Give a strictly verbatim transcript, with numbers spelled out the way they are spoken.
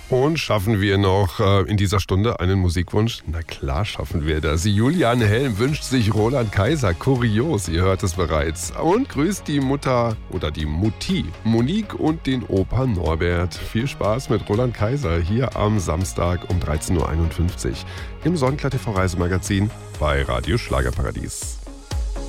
Und schaffen wir noch äh, in dieser Stunde einen Musikwunsch? Na klar schaffen wir das. Julian Helm wünscht sich Roland Kaiser. Kurios, ihr hört es bereits. Und grüßt die Mutter oder die Mutti Monique und den Opa Norbert. Viel Spaß mit Roland Kaiser hier am Samstag um dreizehn Uhr einundfünfzig im Sonnenklar T V Reisemagazin bei Radio Schlagerparadies.